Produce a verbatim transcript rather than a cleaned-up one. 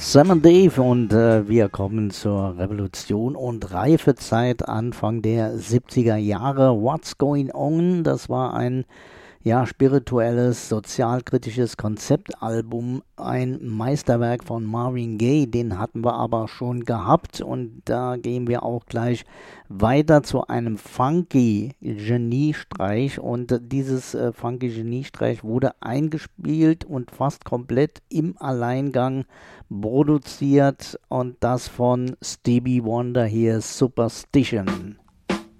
Sam und Dave und äh, wir kommen zur Revolution und Reifezeit Anfang der siebziger Jahre. What's Going On? Das war ein ja, spirituelles, sozialkritisches Konzeptalbum, ein Meisterwerk von Marvin Gaye, den hatten wir aber schon gehabt und da gehen wir auch gleich weiter zu einem funky Geniestreich und dieses äh, funky Geniestreich wurde eingespielt und fast komplett im Alleingang produziert und das von Stevie Wonder hier, Superstition.